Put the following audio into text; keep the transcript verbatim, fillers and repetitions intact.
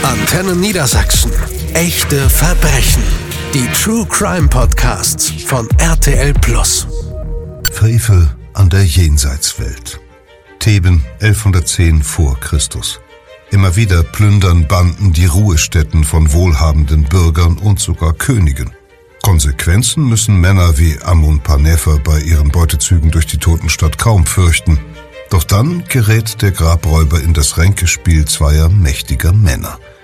Antenne Niedersachsen. Echte Verbrechen. Die True Crime Podcasts von R T L Plus. Frevel an der Jenseitswelt. Theben, elfhundertzehn vor Christus. Immer wieder plündern Banden die Ruhestätten von wohlhabenden Bürgern und sogar Königen. Konsequenzen müssen Männer wie Amun Panefer bei ihren Beutezügen durch die Totenstadt kaum fürchten. Doch dann gerät der Grabräuber in das Ränkespiel zweier mächtiger Männer.